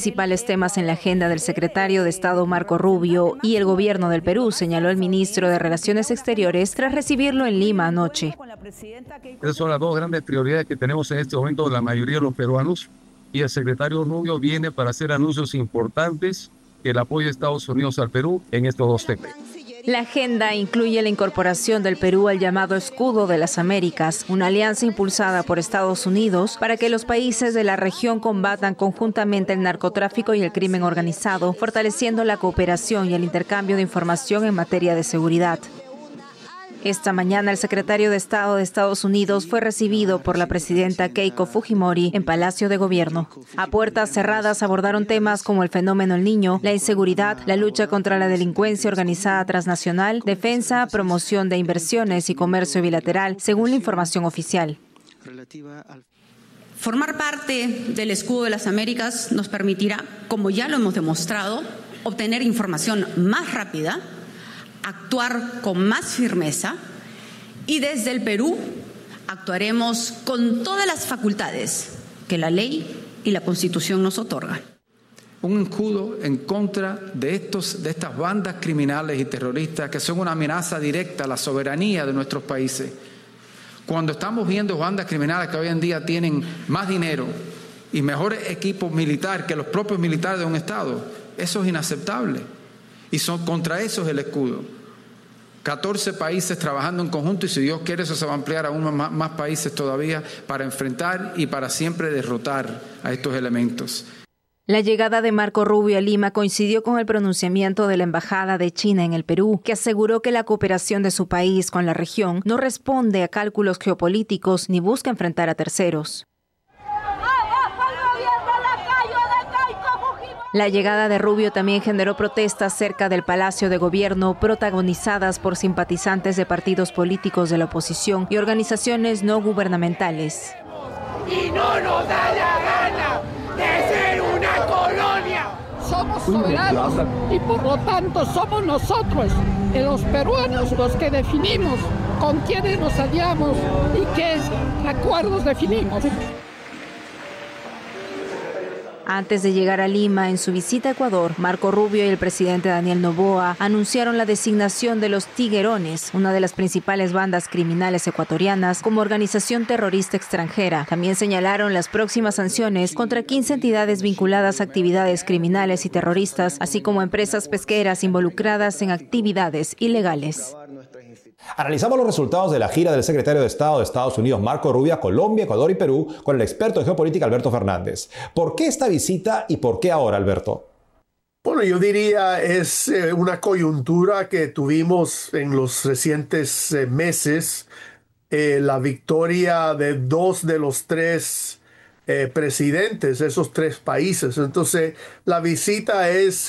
principales temas en la agenda del secretario de Estado Marco Rubio y el gobierno del Perú, señaló el ministro de Relaciones Exteriores tras recibirlo en Lima anoche. Esas son las dos grandes prioridades que tenemos en este momento la mayoría de los peruanos, y el secretario Rubio viene para hacer anuncios importantes que el apoyo de Estados Unidos al Perú en estos dos temas. La agenda incluye la incorporación del Perú al llamado Escudo de las Américas, una alianza impulsada por Estados Unidos para que los países de la región combatan conjuntamente el narcotráfico y el crimen organizado, fortaleciendo la cooperación y el intercambio de información en materia de seguridad. Esta mañana, el secretario de Estado de Estados Unidos fue recibido por la presidenta Keiko Fujimori en Palacio de Gobierno. A puertas cerradas abordaron temas como el fenómeno El Niño, la inseguridad, la lucha contra la delincuencia organizada transnacional, defensa, promoción de inversiones y comercio bilateral, según la información oficial. Formar parte del Escudo de las Américas nos permitirá, como ya lo hemos demostrado, obtener información más rápida, actuar con más firmeza y desde el Perú actuaremos con todas las facultades que la ley y la Constitución nos otorgan. Un escudo en contra de estas bandas criminales y terroristas que son una amenaza directa a la soberanía de nuestros países. Cuando estamos viendo bandas criminales que hoy en día tienen más dinero y mejores equipos militares que los propios militares de un Estado, eso es inaceptable. Y contra eso es el escudo. 14 países trabajando en conjunto y si Dios quiere eso se va a ampliar a aún más países todavía para enfrentar y para siempre derrotar a estos elementos. La llegada de Marco Rubio a Lima coincidió con el pronunciamiento de la Embajada de China en el Perú, que aseguró que la cooperación de su país con la región no responde a cálculos geopolíticos ni busca enfrentar a terceros. La llegada de Rubio también generó protestas cerca del Palacio de Gobierno, protagonizadas por simpatizantes de partidos políticos de la oposición y organizaciones no gubernamentales. Y no nos da la gana de ser una colonia. Somos soberanos y por lo tanto somos nosotros, los peruanos, los que definimos con quiénes nos aliamos y qué acuerdos definimos. Antes de llegar a Lima, en su visita a Ecuador, Marco Rubio y el presidente Daniel Noboa anunciaron la designación de los Tiguerones, una de las principales bandas criminales ecuatorianas, como organización terrorista extranjera. También señalaron las próximas sanciones contra 15 entidades vinculadas a actividades criminales y terroristas, así como empresas pesqueras involucradas en actividades ilegales. Analizamos los resultados de la gira del secretario de Estado de Estados Unidos, Marco Rubio, a Colombia, Ecuador y Perú, con el experto en geopolítica, Alberto Fernández. ¿Por qué esta visita y por qué ahora, Alberto? Bueno, yo diría es una coyuntura que tuvimos en los recientes meses, la victoria de dos de los tres presidentes de esos tres países. Entonces, la visita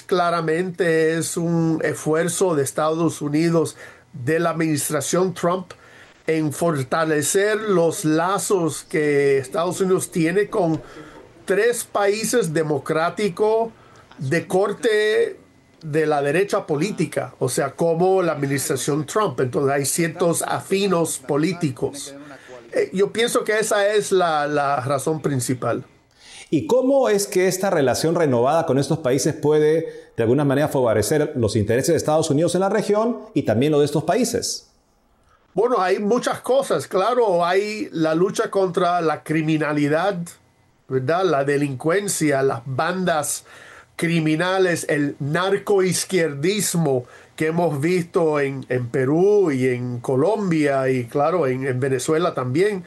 claramente es un esfuerzo de Estados Unidos, de la administración Trump, en fortalecer los lazos que Estados Unidos tiene con tres países democráticos de corte de la derecha política, o sea, como la administración Trump. Entonces hay ciertos afinos políticos. Yo pienso que esa es la razón principal. ¿Y cómo es que esta relación renovada con estos países puede, de alguna manera, favorecer los intereses de Estados Unidos en la región y también los de estos países? Bueno, hay muchas cosas. Claro, hay la lucha contra la criminalidad, ¿verdad? La delincuencia, las bandas criminales, el narcoizquierdismo que hemos visto en Perú y en Colombia y, claro, en Venezuela también.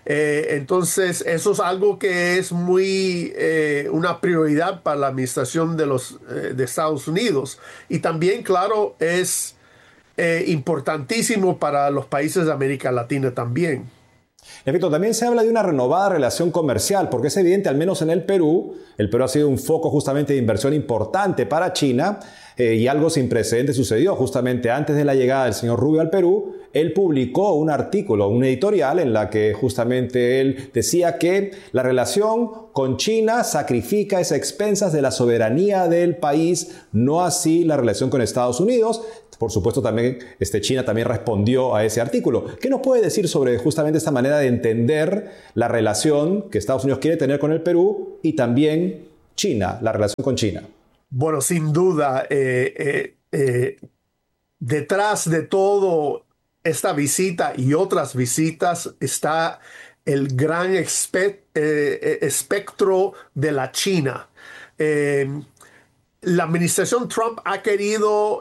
Entonces, eso es algo que es muy una prioridad para la administración de Estados Unidos. Y también, claro, es importantísimo para los países de América Latina también. En efecto, también se habla de una renovada relación comercial, porque es evidente, al menos en el Perú ha sido un foco justamente de inversión importante para China, y algo sin precedentes sucedió justamente antes de la llegada del señor Rubio al Perú. Él publicó un artículo, un editorial, en la que justamente él decía que la relación con China sacrifica a expensas de la soberanía del país, no así la relación con Estados Unidos. Por supuesto, también China también respondió a ese artículo. ¿Qué nos puede decir sobre justamente esta manera de entender la relación que Estados Unidos quiere tener con el Perú y también China, la relación con China? Bueno, sin duda, detrás de todo esta visita y otras visitas está el gran espectro de la China. La administración Trump ha querido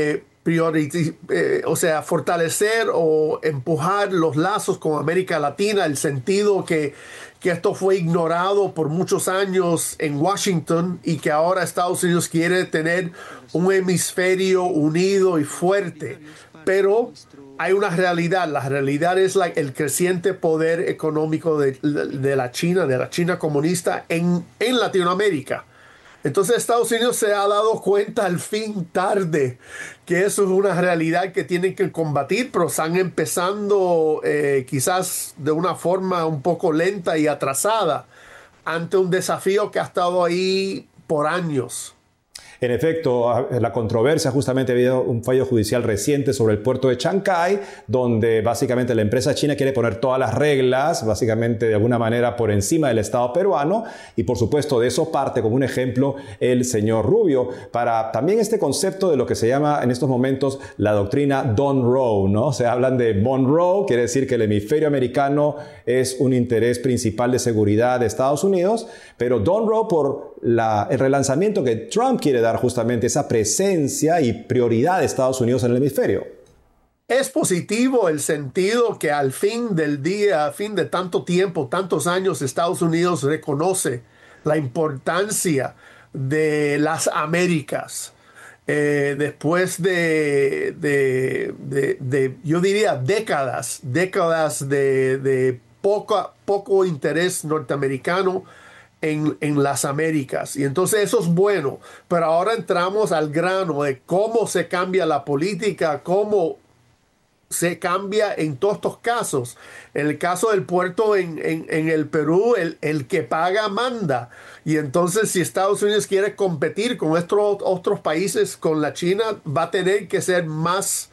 fortalecer o empujar los lazos con América Latina, el sentido que esto fue ignorado por muchos años en Washington y que ahora Estados Unidos quiere tener un hemisferio unido y fuerte. Pero hay una realidad. La realidad es el creciente poder económico de la China comunista en Latinoamérica. Entonces Estados Unidos se ha dado cuenta al fin tarde que eso es una realidad que tienen que combatir, pero están empezando quizás de una forma un poco lenta y atrasada ante un desafío que ha estado ahí por años. En efecto, la controversia, justamente ha habido un fallo judicial reciente sobre el puerto de Chancay, donde básicamente la empresa china quiere poner todas las reglas, básicamente de alguna manera por encima del Estado peruano, y por supuesto de eso parte como un ejemplo el señor Rubio, para también este concepto de lo que se llama en estos momentos la doctrina Don Roe, ¿no? Se hablan de Monroe, quiere decir que el hemisferio americano es un interés principal de seguridad de Estados Unidos, pero Don Roe por el relanzamiento que Trump quiere dar justamente esa presencia y prioridad de Estados Unidos en el hemisferio. Es positivo el sentido que al fin del día, a fin de tanto tiempo, tantos años, Estados Unidos reconoce la importancia de las Américas. Después yo diría décadas de poco interés norteamericano en las Américas. Y entonces eso es bueno, pero ahora entramos al grano de cómo se cambia la política, cómo se cambia en todos estos casos. En el caso del puerto en el Perú, el que paga manda. Y entonces si Estados Unidos quiere competir con estos otros países, con la China, va a tener que ser más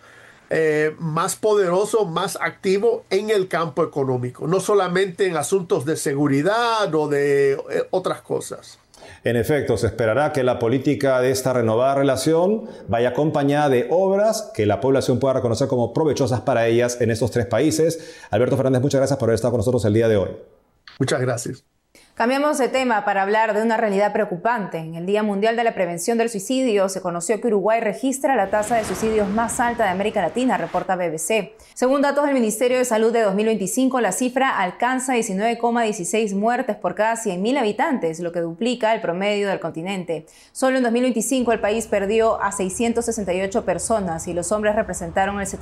poderoso, más activo en el campo económico, no solamente en asuntos de seguridad o de otras cosas. En efecto, se esperará que la política de esta renovada relación vaya acompañada de obras que la población pueda reconocer como provechosas para ellas en estos tres países. Alberto Fernández, muchas gracias por haber estado con nosotros el día de hoy. Muchas gracias. Cambiamos de tema para hablar de una realidad preocupante. En el Día Mundial de la Prevención del Suicidio se conoció que Uruguay registra la tasa de suicidios más alta de América Latina, reporta BBC. Según datos del Ministerio de Salud de 2025, la cifra alcanza 19,16 muertes por cada 100.000 habitantes, lo que duplica el promedio del continente. Solo en 2025 el país perdió a 668 personas y los hombres representaron el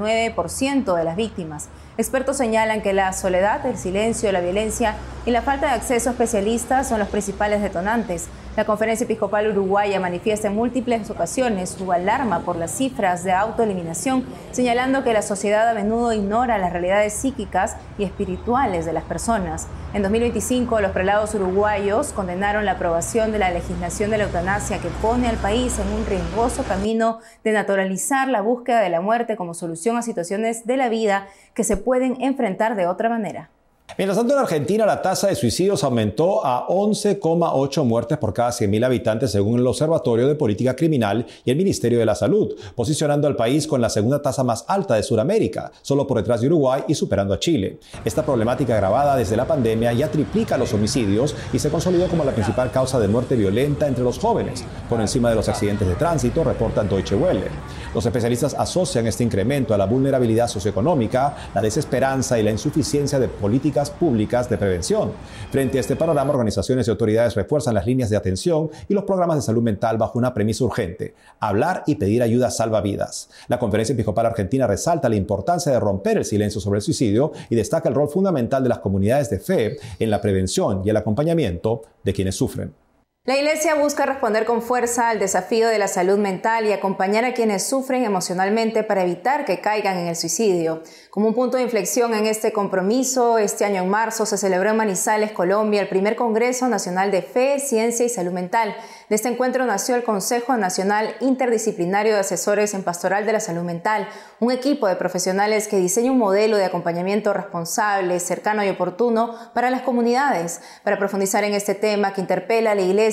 79% de las víctimas. Expertos señalan que la soledad, el silencio, la violencia y la falta de acceso a especialistas son los principales detonantes. La Conferencia Episcopal Uruguaya manifiesta en múltiples ocasiones su alarma por las cifras de autoeliminación, señalando que la sociedad a menudo ignora las realidades psíquicas y espirituales de las personas. En 2025, los prelados uruguayos condenaron la aprobación de la legislación de la eutanasia que pone al país en un riesgoso camino de naturalizar la búsqueda de la muerte como solución a situaciones de la vida que se pueden enfrentar de otra manera. Mientras tanto, en Argentina la tasa de suicidios aumentó a 11,8 muertes por cada 100.000 habitantes según el Observatorio de Política Criminal y el Ministerio de la Salud, posicionando al país con la segunda tasa más alta de Sudamérica, solo por detrás de Uruguay y superando a Chile. Esta problemática agravada desde la pandemia ya triplica los homicidios y se consolidó como la principal causa de muerte violenta entre los jóvenes, por encima de los accidentes de tránsito, reporta Deutsche Welle. Los especialistas asocian este incremento a la vulnerabilidad socioeconómica, la desesperanza y la insuficiencia de políticas públicas de prevención. Frente a este panorama, organizaciones y autoridades refuerzan las líneas de atención y los programas de salud mental bajo una premisa urgente: hablar y pedir ayuda salva vidas. La Conferencia Episcopal Argentina resalta la importancia de romper el silencio sobre el suicidio y destaca el rol fundamental de las comunidades de fe en la prevención y el acompañamiento de quienes sufren. La Iglesia busca responder con fuerza al desafío de la salud mental y acompañar a quienes sufren emocionalmente para evitar que caigan en el suicidio. Como un punto de inflexión en este compromiso, este año en marzo se celebró en Manizales, Colombia, el primer Congreso Nacional de Fe, Ciencia y Salud Mental. De este encuentro nació el Consejo Nacional Interdisciplinario de Asesores en Pastoral de la Salud Mental, un equipo de profesionales que diseña un modelo de acompañamiento responsable, cercano y oportuno para las comunidades. Para profundizar en este tema que interpela a la Iglesia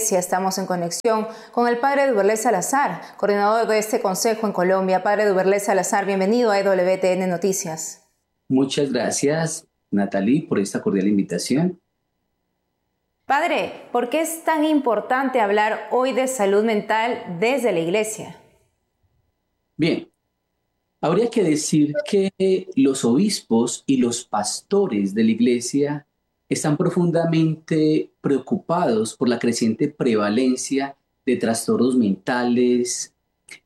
Iglesia. Estamos en conexión con el padre Duberlé Salazar, coordinador de este consejo en Colombia. Padre Duberlé Salazar, bienvenido a EWTN Noticias. Muchas gracias, Natalie, por esta cordial invitación. Padre, ¿por qué es tan importante hablar hoy de salud mental desde la Iglesia? Bien, habría que decir que los obispos y los pastores de la Iglesia están profundamente preocupados por la creciente prevalencia de trastornos mentales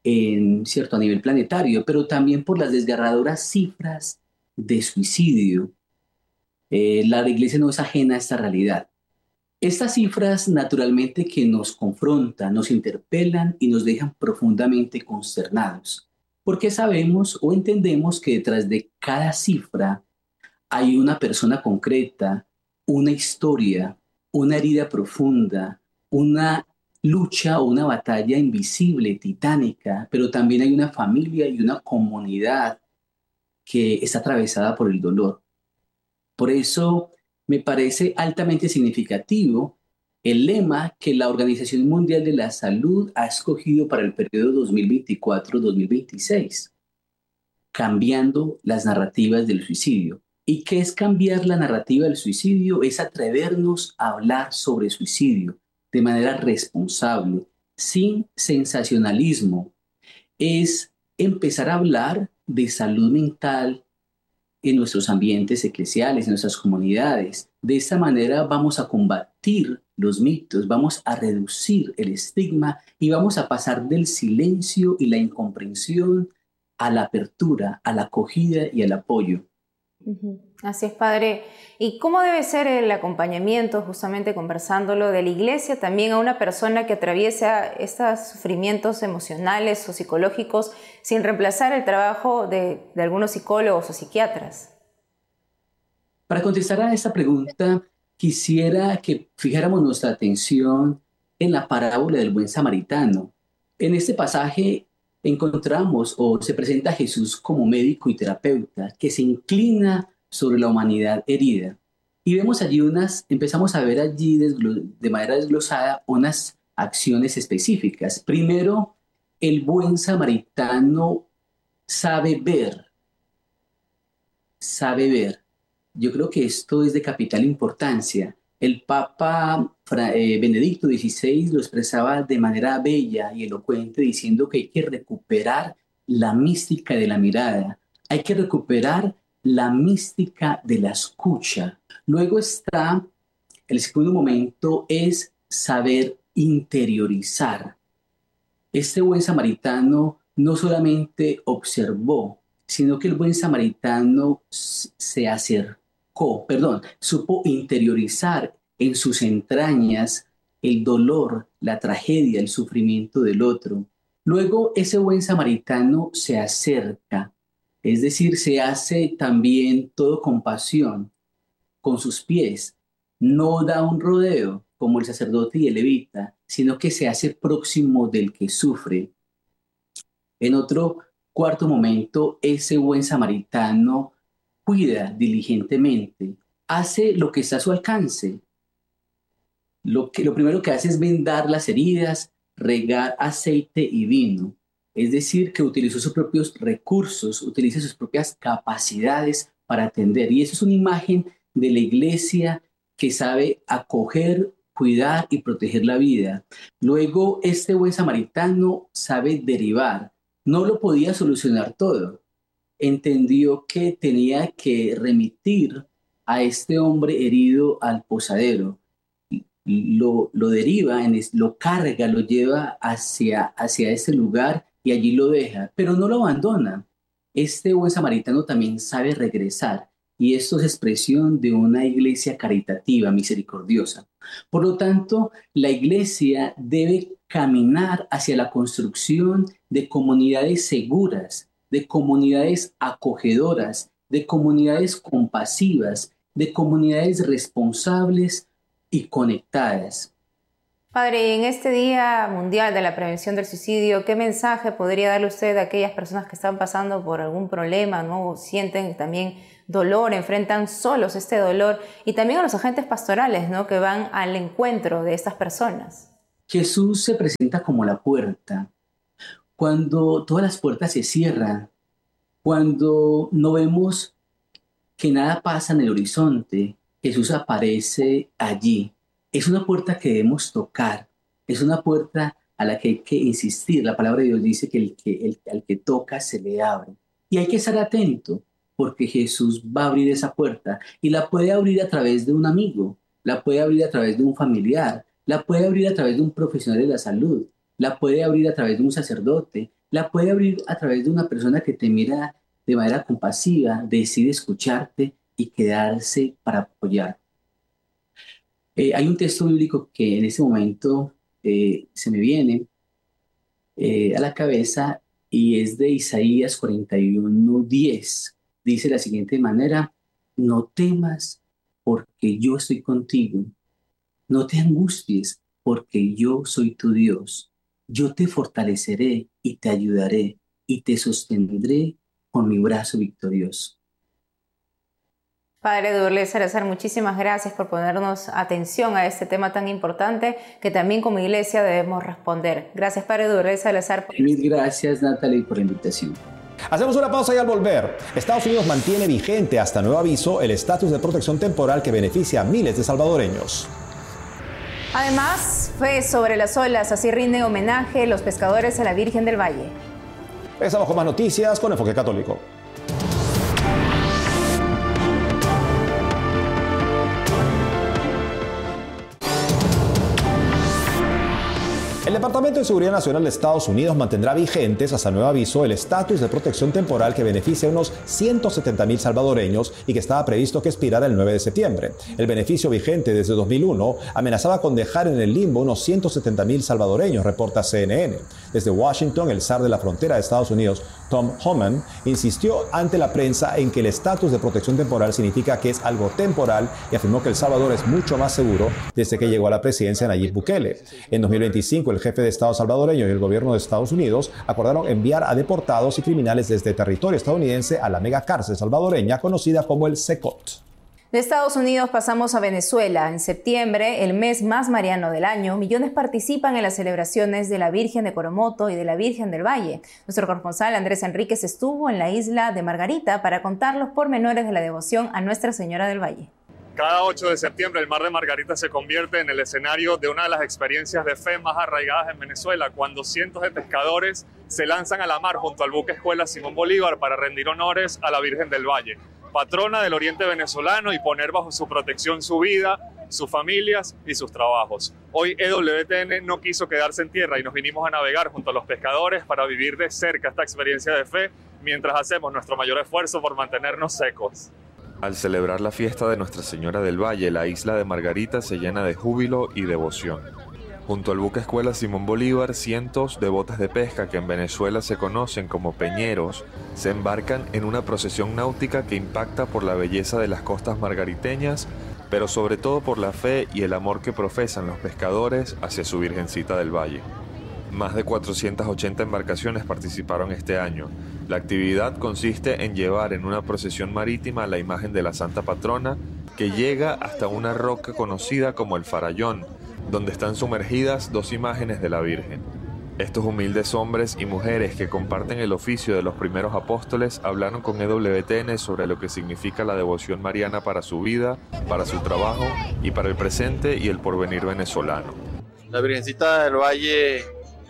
a nivel planetario, pero también por las desgarradoras cifras de suicidio. La Iglesia no es ajena a esta realidad. Estas cifras naturalmente que nos confrontan, nos interpelan y nos dejan profundamente consternados, porque sabemos o entendemos que detrás de cada cifra hay una persona concreta, una historia, una herida profunda, una lucha o una batalla invisible, titánica, pero también hay una familia y una comunidad que está atravesada por el dolor. Por eso me parece altamente significativo el lema que la Organización Mundial de la Salud ha escogido para el periodo 2024-2026, cambiando las narrativas del suicidio. ¿Y qué es cambiar la narrativa del suicidio? Es atrevernos a hablar sobre suicidio de manera responsable, sin sensacionalismo. Es empezar a hablar de salud mental en nuestros ambientes eclesiales, en nuestras comunidades. De esta manera vamos a combatir los mitos, vamos a reducir el estigma y vamos a pasar del silencio y la incomprensión a la apertura, a la acogida y al apoyo. Así es, padre. ¿Y cómo debe ser el acompañamiento, justamente conversándolo, de la Iglesia también a una persona que atraviesa estos sufrimientos emocionales o psicológicos sin reemplazar el trabajo de algunos psicólogos o psiquiatras? Para contestar a esta pregunta, quisiera que fijáramos nuestra atención en la parábola del buen samaritano. En este pasaje encontramos o se presenta a Jesús como médico y terapeuta que se inclina sobre la humanidad herida. Y vemos allí empezamos a ver allí de manera desglosada unas acciones específicas. Primero, el buen samaritano sabe ver. Sabe ver. Yo creo que esto es de capital importancia. El Papa Benedicto XVI lo expresaba de manera bella y elocuente, diciendo que hay que recuperar la mística de la mirada, hay que recuperar la mística de la escucha. Luego está, el segundo momento es saber interiorizar. Este buen samaritano no solamente observó, sino que el buen samaritano supo interiorizar en sus entrañas el dolor, la tragedia, el sufrimiento del otro. Luego ese buen samaritano se acerca, es decir, se hace también todo con pasión, con sus pies. No da un rodeo como el sacerdote y el levita, sino que se hace próximo del que sufre. En otro cuarto momento, ese buen samaritano cuida diligentemente, hace lo que está a su alcance. Lo primero que hace es vendar las heridas, regar aceite y vino. Es decir, que utilizó sus propios recursos, utiliza sus propias capacidades para atender. Y eso es una imagen de la Iglesia que sabe acoger, cuidar y proteger la vida. Luego, este buen samaritano sabe derivar. No lo podía solucionar todo. Entendió que tenía que remitir a este hombre herido al posadero. Lo deriva, lo carga, lo lleva hacia ese lugar y allí lo deja, pero no lo abandona. Este buen samaritano también sabe regresar, y esto es expresión de una iglesia caritativa, misericordiosa. Por lo tanto, la iglesia debe caminar hacia la construcción de comunidades seguras, de comunidades acogedoras, de comunidades compasivas, de comunidades responsables y conectadas. Padre, en este Día Mundial de la Prevención del Suicidio, ¿qué mensaje podría darle usted a aquellas personas que están pasando por algún problema, ¿no? O sienten también dolor, enfrentan solos este dolor, y también a los agentes pastorales, ¿no? Que van al encuentro de estas personas? Jesús se presenta como la puerta. Cuando todas las puertas se cierran, cuando no vemos que nada pasa en el horizonte, Jesús aparece allí. Es una puerta que debemos tocar, es una puerta a la que hay que insistir. La palabra de Dios dice que al que toca se le abre. Y hay que estar atento, porque Jesús va a abrir esa puerta y la puede abrir a través de un amigo, la puede abrir a través de un familiar, la puede abrir a través de un profesional de la salud, la puede abrir a través de un sacerdote, la puede abrir a través de una persona que te mira de manera compasiva, decide escucharte y quedarse para apoyar. Hay un texto bíblico que en este momento se me viene a la cabeza y es de Isaías 41:10. Dice de la siguiente manera: no temas porque yo estoy contigo, no te angusties porque yo soy tu Dios. Yo te fortaleceré y te ayudaré y te sostendré con mi brazo victorioso. Padre Durley Salazar, muchísimas gracias por ponernos atención a este tema tan importante que también como iglesia debemos responder. Gracias, Padre Durley Salazar. Mil gracias, Natalie, por la invitación. Hacemos una pausa y al volver, Estados Unidos mantiene vigente hasta nuevo aviso el estatus de protección temporal que beneficia a miles de salvadoreños. Además, fe sobre las olas, así rinden homenaje los pescadores a la Virgen del Valle. Estamos con más noticias con Enfoque Católico. El Departamento de Seguridad Nacional de Estados Unidos mantendrá vigentes hasta nuevo aviso el estatus de protección temporal que beneficia a unos 170,000 salvadoreños y que estaba previsto que expirara el 9 de septiembre. El beneficio vigente desde 2001 amenazaba con dejar en el limbo unos 170,000 salvadoreños, reporta CNN. Desde Washington, el zar de la frontera de Estados Unidos, Tom Homan, insistió ante la prensa en que el estatus de protección temporal significa que es algo temporal y afirmó que El Salvador es mucho más seguro desde que llegó a la presidencia Nayib Bukele. En 2025, el jefe de Estado salvadoreño y el gobierno de Estados Unidos acordaron enviar a deportados y criminales desde territorio estadounidense a la megacárcel salvadoreña conocida como el Secot. De Estados Unidos pasamos a Venezuela. En septiembre, el mes más mariano del año, millones participan en las celebraciones de la Virgen de Coromoto y de la Virgen del Valle. Nuestro corresponsal Andrés Enríquez estuvo en la isla de Margarita para contar los pormenores de la devoción a Nuestra Señora del Valle. Cada 8 de septiembre el mar de Margarita se convierte en el escenario de una de las experiencias de fe más arraigadas en Venezuela, cuando cientos de pescadores se lanzan a la mar junto al buque escuela Simón Bolívar para rendir honores a la Virgen del Valle, patrona del oriente venezolano, y poner bajo su protección su vida, sus familias y sus trabajos. Hoy EWTN no quiso quedarse en tierra y nos vinimos a navegar junto a los pescadores para vivir de cerca esta experiencia de fe mientras hacemos nuestro mayor esfuerzo por mantenernos secos. Al celebrar la fiesta de Nuestra Señora del Valle, la isla de Margarita se llena de júbilo y devoción. Junto al buque escuela Simón Bolívar, cientos de botes de pesca que en Venezuela se conocen como peñeros, se embarcan en una procesión náutica que impacta por la belleza de las costas margariteñas, pero sobre todo por la fe y el amor que profesan los pescadores hacia su Virgencita del Valle. Más de 480 embarcaciones participaron este año. La actividad consiste en llevar en una procesión marítima la imagen de la Santa Patrona, que llega hasta una roca conocida como el Farallón, donde están sumergidas 2 imágenes de la Virgen. Estos humildes hombres y mujeres que comparten el oficio de los primeros apóstoles hablaron con EWTN sobre lo que significa la devoción mariana para su vida, para su trabajo y para el presente y el porvenir venezolano. La Virgencita del Valle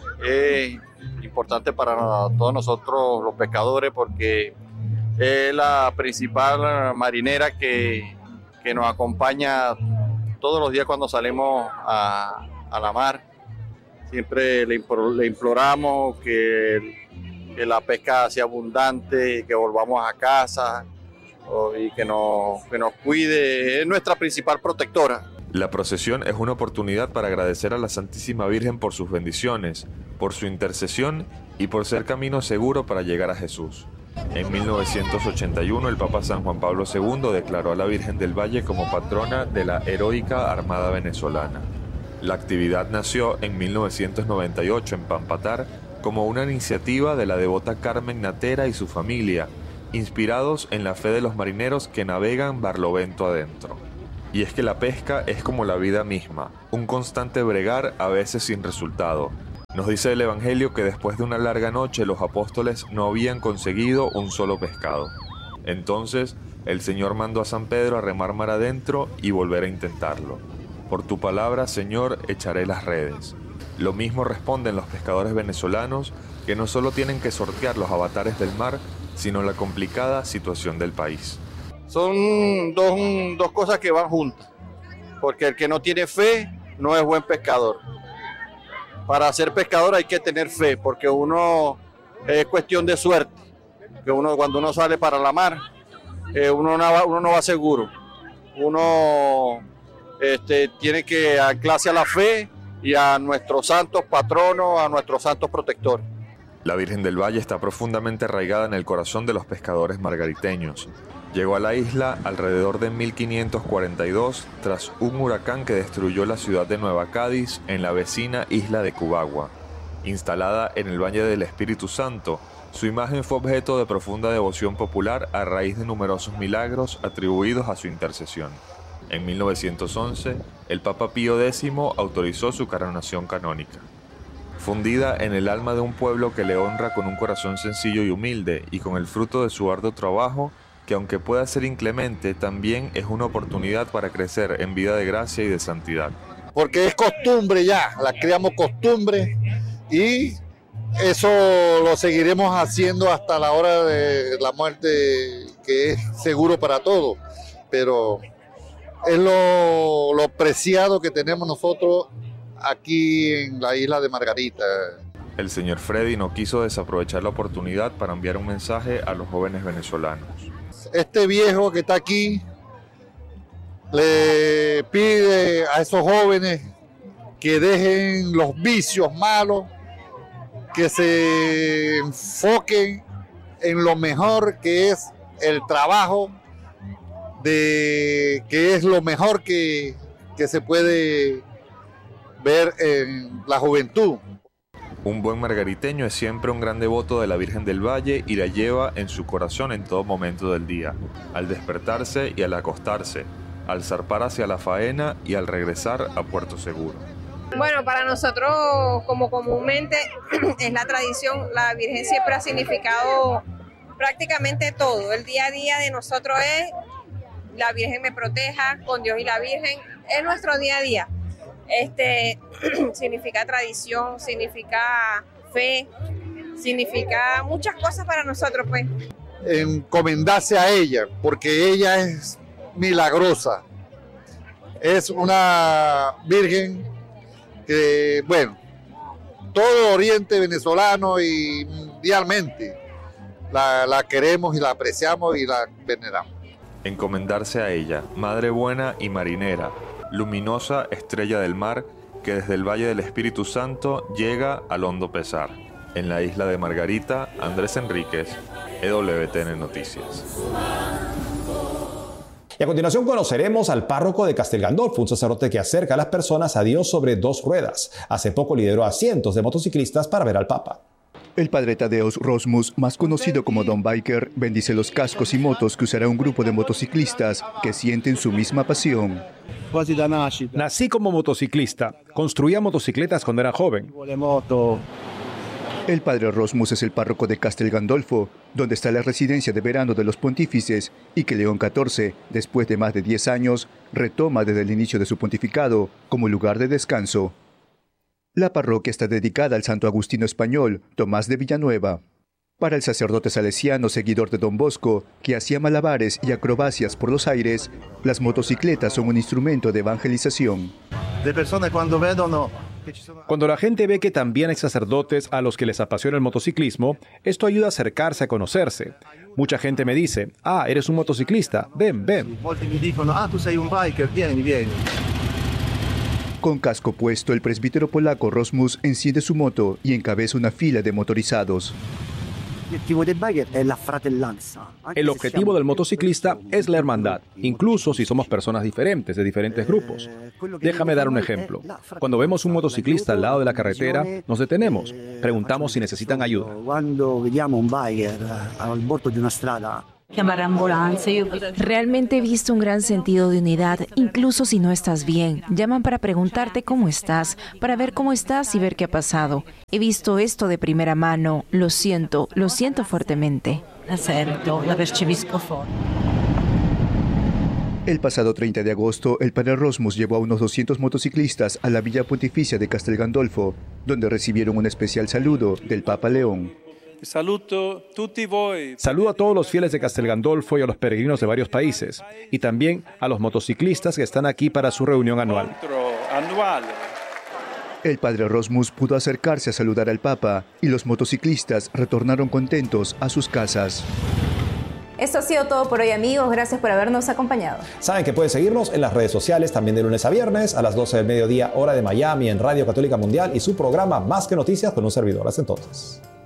es importante para todos nosotros los pescadores porque es la principal marinera que nos acompaña todos los días cuando salimos a la mar. Siempre le imploramos que la pesca sea abundante, que volvamos a casa y que nos cuide. Es nuestra principal protectora. La procesión es una oportunidad para agradecer a la Santísima Virgen por sus bendiciones, por su intercesión y por ser camino seguro para llegar a Jesús. En 1981, el Papa San Juan Pablo II declaró a la Virgen del Valle como patrona de la heroica Armada venezolana. La actividad nació en 1998 en Pampatar como una iniciativa de la devota Carmen Natera y su familia, inspirados en la fe de los marineros que navegan barlovento adentro. Y es que la pesca es como la vida misma, un constante bregar a veces sin resultado. Nos dice el Evangelio que después de una larga noche los apóstoles no habían conseguido un solo pescado. Entonces el Señor mandó a San Pedro a remar mar adentro y volver a intentarlo. Por tu palabra, Señor, echaré las redes. Lo mismo responden los pescadores venezolanos, que no solo tienen que sortear los avatares del mar, sino la complicada situación del país. Son dos cosas que van juntas, porque el que no tiene fe no es buen pescador. Para ser pescador hay que tener fe, porque uno es cuestión de suerte, que cuando uno sale para la mar, uno no va seguro, uno tiene que anclarse a la fe y a nuestros santos patronos, a nuestros santos protectores. La Virgen del Valle está profundamente arraigada en el corazón de los pescadores margariteños. Llegó a la isla alrededor de 1542 tras un huracán que destruyó la ciudad de Nueva Cádiz en la vecina isla de Cubagua. Instalada en el Valle del Espíritu Santo, su imagen fue objeto de profunda devoción popular a raíz de numerosos milagros atribuidos a su intercesión. En 1911, el Papa Pío X autorizó su coronación canónica. Fundida en el alma de un pueblo que le honra con un corazón sencillo y humilde y con el fruto de su arduo trabajo, que aunque pueda ser inclemente, también es una oportunidad para crecer en vida de gracia y de santidad. Porque es costumbre ya, la creamos costumbre y eso lo seguiremos haciendo hasta la hora de la muerte, que es seguro para todos, pero es lo preciado que tenemos nosotros aquí en la isla de Margarita. El señor Freddy no quiso desaprovechar la oportunidad para enviar un mensaje a los jóvenes venezolanos. Este viejo que está aquí le pide a esos jóvenes que dejen los vicios malos, que se enfoquen en lo mejor que es el trabajo, que es lo mejor que se puede ver en la juventud. Un buen margariteño es siempre un gran devoto de la Virgen del Valle y la lleva en su corazón en todo momento del día, al despertarse y al acostarse, al zarpar hacia la faena y al regresar a Puerto Seguro. Bueno, para nosotros, como comúnmente es la tradición, la Virgen siempre ha significado prácticamente todo. El día a día de nosotros es la Virgen me proteja, con Dios y la Virgen, es nuestro día a día. Significa tradición, significa fe, significa muchas cosas para nosotros, pues. Encomendarse a ella, porque ella es milagrosa. Es una virgen que, bueno, todo Oriente venezolano y mundialmente la queremos y la apreciamos y la veneramos. Encomendarse a ella, Madre buena y marinera, luminosa estrella del mar que desde el Valle del Espíritu Santo llega al hondo pesar. En la isla de Margarita, Andrés Enríquez, EWTN Noticias. Y a continuación conoceremos al párroco de Castel Gandolfo, un sacerdote que acerca a las personas a Dios sobre dos ruedas. Hace poco lideró a cientos de motociclistas para ver al Papa. El padre Tadeusz Rozmus, más conocido como Don Biker, bendice los cascos y motos que usará un grupo de motociclistas que sienten su misma pasión. Nací como motociclista. Construía motocicletas cuando era joven. El padre Rozmus es el párroco de Castel Gandolfo, donde está la residencia de verano de los pontífices y que León XIV, después de más de 10 años, retoma desde el inicio de su pontificado como lugar de descanso. La parroquia está dedicada al santo agustino español, Tomás de Villanueva. Para el sacerdote salesiano seguidor de Don Bosco, que hacía malabares y acrobacias por los aires, las motocicletas son un instrumento de evangelización. Cuando la gente ve que también hay sacerdotes a los que les apasiona el motociclismo, esto ayuda a acercarse a conocerse. Mucha gente me dice, eres un motociclista, ven, ven. Tú sei un biker, vieni. Con casco puesto, el presbítero polaco Rozmus enciende su moto y encabeza una fila de motorizados. El objetivo del motociclista es la hermandad, incluso si somos personas diferentes, de diferentes grupos. Déjame dar un ejemplo. Cuando vemos un motociclista al lado de la carretera, nos detenemos, preguntamos si necesitan ayuda. Realmente he visto un gran sentido de unidad, incluso si no estás bien. Llaman para preguntarte cómo estás, para ver cómo estás y ver qué ha pasado. He visto esto de primera mano. Lo siento fuertemente. El pasado 30 de agosto, el Padre Rosmus llevó a unos 200 motociclistas a la Villa Pontificia de Castel Gandolfo, donde recibieron un especial saludo del Papa León. Saludo a todos los fieles de Castel Gandolfo y a los peregrinos de varios países, y también a los motociclistas que están aquí para su reunión anual. El Padre Rosmus pudo acercarse a saludar al Papa y los motociclistas retornaron contentos a sus casas. Esto ha sido todo por hoy, amigos. Gracias por habernos acompañado. Saben que pueden seguirnos en las redes sociales también de lunes a viernes a las 12 del mediodía, hora de Miami, en Radio Católica Mundial y su programa Más que Noticias con un servidor. Hasta entonces.